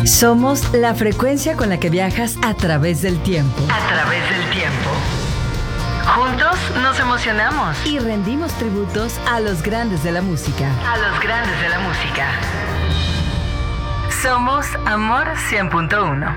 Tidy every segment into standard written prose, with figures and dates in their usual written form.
Somos la frecuencia con la que viajas a través del tiempo. A través del tiempo. Juntos nos emocionamos. Y rendimos tributos a los grandes de la música. A los grandes de la música. Somos Amor 100.1.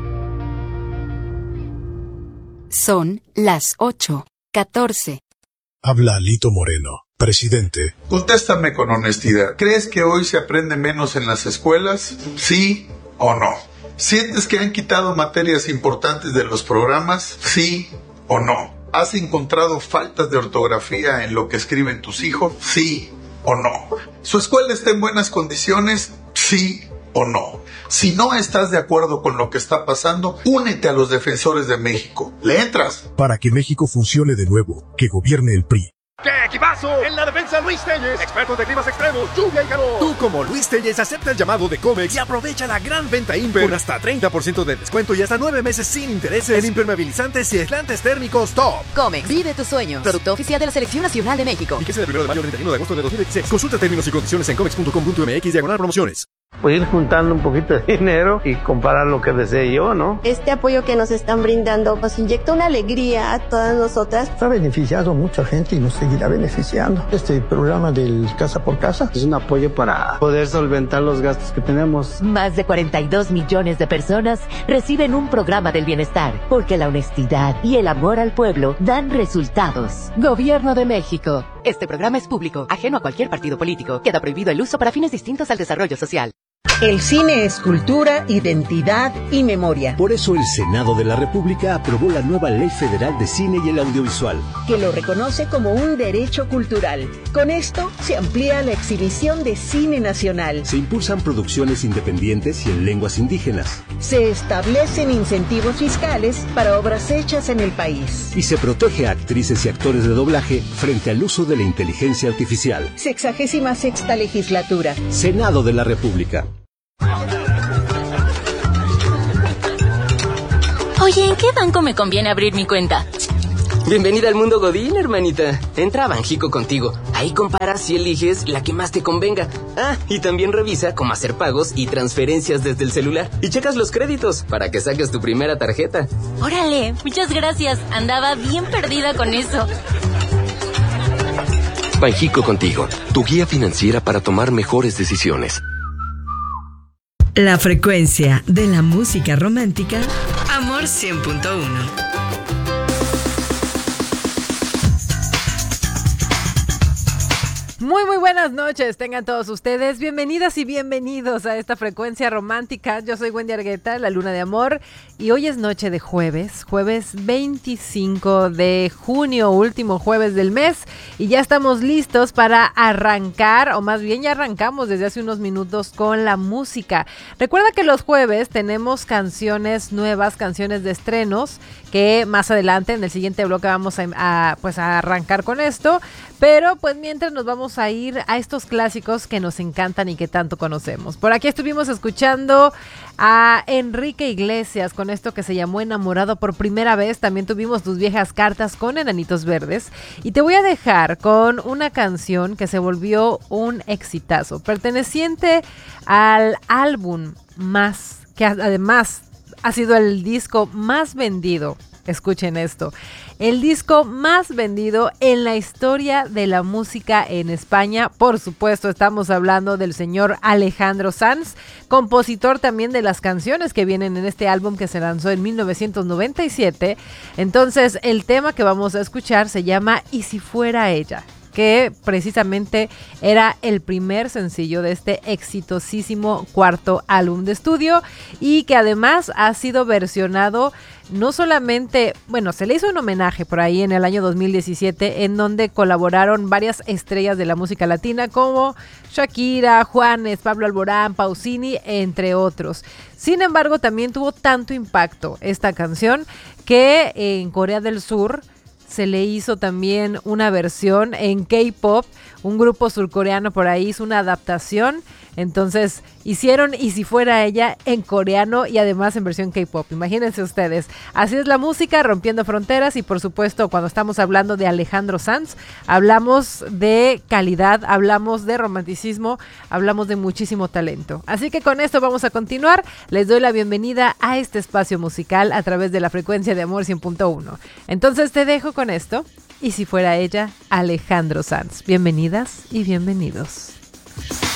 Son las 8:14. Habla Alito Moreno, presidente. Contéstame con honestidad. ¿Crees que hoy se aprende menos en las escuelas? ¿Sí o no? ¿Sientes que han quitado materias importantes de los programas? ¿Sí o no? ¿Has encontrado faltas de ortografía en lo que escriben tus hijos? ¿Sí o no? ¿Su escuela está en buenas condiciones? ¿Sí o no? Si no estás de acuerdo con lo que está pasando, únete a los defensores de México. ¿Le entras? Para que México funcione de nuevo, que gobierne el PRI. ¡Qué equipazo! En la defensa, Luis Telles, expertos de climas extremos, lluvia y calor. Tú, como Luis Telles, acepta el llamado de Comex y aprovecha la gran venta Imper con hasta 30% de descuento y hasta 9 meses sin intereses en impermeabilizantes y aislantes térmicos top. Comex, vive tus sueños. Producto oficial de la Selección Nacional de México. Fíjese del 1 de mayo al 31 de agosto de 2016. Consulta términos y condiciones en comex.com.mx/promociones. Pues ir juntando un poquito de dinero y comparar lo que desee yo, ¿no? Este apoyo que nos están brindando nos inyecta una alegría a todas nosotras. Ha beneficiado a mucha gente y nos seguirá beneficiando. Este programa del Casa por Casa es un apoyo para poder solventar los gastos que tenemos. Más de 42 millones de personas reciben un programa del bienestar, porque la honestidad y el amor al pueblo dan resultados. Gobierno de México. Este programa es público, ajeno a cualquier partido político. Queda prohibido el uso para fines distintos al desarrollo social. El cine es cultura, identidad y memoria. Por eso el Senado de la República aprobó la nueva Ley Federal de Cine y el Audiovisual, que lo reconoce como un derecho cultural. Con esto se amplía la exhibición de cine nacional. Se impulsan producciones independientes y en lenguas indígenas. Se establecen incentivos fiscales para obras hechas en el país. Y se protege a actrices y actores de doblaje frente al uso de la inteligencia artificial. 66ª legislatura. Senado de la República. Oye, ¿en qué banco me conviene abrir mi cuenta? Bienvenida al mundo Godín, hermanita. Entra a Banjico Contigo. Ahí comparas y eliges la que más te convenga. Ah, y también revisa cómo hacer pagos y transferencias desde el celular. Y checas los créditos para que saques tu primera tarjeta. Órale, muchas gracias. Andaba bien perdida con eso. Banjico Contigo, tu guía financiera para tomar mejores decisiones. La frecuencia de la música romántica. Amor 100.1. Muy buenas noches, tengan todos ustedes bienvenidas y bienvenidos a esta frecuencia romántica. Yo soy Wendy Argueta, la luna de amor, y hoy es noche de jueves 25 de junio, último jueves del mes, y ya estamos listos para arrancar, o más bien ya arrancamos desde hace unos minutos con la música. Recuerda que los jueves tenemos canciones nuevas, canciones de estrenos, que más adelante en el siguiente bloque vamos a arrancar con esto, pero pues mientras nos vamos a ir a estos clásicos que nos encantan y que tanto conocemos. Por aquí estuvimos escuchando a Enrique Iglesias con esto que se llamó Enamorado por primera vez. También tuvimos Tus viejas cartas con Enanitos Verdes. Y te voy a dejar con una canción que se volvió un exitazo, perteneciente al álbum Más, que además ha sido el disco más vendido. Escuchen esto, el disco más vendido en la historia de la música en España. Por supuesto, estamos hablando del señor Alejandro Sanz, compositor también de las canciones que vienen en este álbum que se lanzó en 1997. Entonces, el tema que vamos a escuchar se llama Y si fuera ella, que precisamente era el primer sencillo de este exitosísimo cuarto álbum de estudio, y que además ha sido versionado no solamente, se le hizo un homenaje por ahí en el año 2017 en donde colaboraron varias estrellas de la música latina como Shakira, Juanes, Pablo Alborán, Pausini, entre otros. Sin embargo, también tuvo tanto impacto esta canción que en Corea del Sur se le hizo también una versión en K-pop. Un grupo surcoreano por ahí hizo una adaptación Entonces hicieron Y si fuera ella en coreano y además en versión K-pop. Imagínense ustedes. Así es la música, rompiendo fronteras, y por supuesto cuando estamos hablando de Alejandro Sanz, hablamos de calidad, hablamos de romanticismo, hablamos de muchísimo talento. Así que con esto vamos a continuar. Les doy la bienvenida a este espacio musical a través de la frecuencia de Amor 100.1. Entonces te dejo con esto. Y si fuera ella, Alejandro Sanz. Bienvenidas y bienvenidos.